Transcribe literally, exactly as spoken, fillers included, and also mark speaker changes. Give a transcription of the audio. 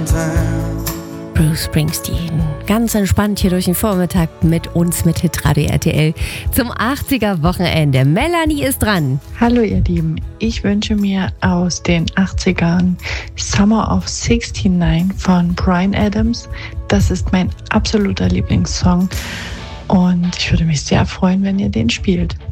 Speaker 1: downtown.
Speaker 2: Bruce Springsteen, ganz entspannt hier durch den Vormittag mit uns mit Hitradio R T L zum achtziger-Wochenende. Melanie ist dran.
Speaker 3: Hallo ihr Lieben, ich wünsche mir aus den achtzigern Summer of sixty-nine von Bryan Adams. Das ist mein absoluter Lieblingssong und ich würde mich sehr freuen, wenn ihr den spielt.